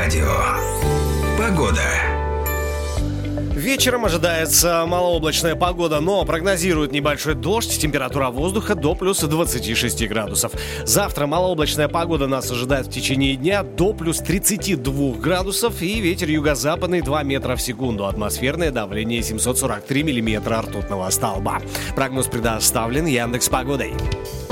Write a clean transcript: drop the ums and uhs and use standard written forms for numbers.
радио. Погода. Вечером ожидается малооблачная погода, но прогнозируют небольшой дождь, температура воздуха до плюс 26 градусов. Завтра малооблачная погода нас ожидает в течение дня до плюс 32 градусов и ветер юго-западный 2 метра в секунду. Атмосферное давление 743 миллиметра ртутного столба. Прогноз предоставлен Яндекс.Погодой.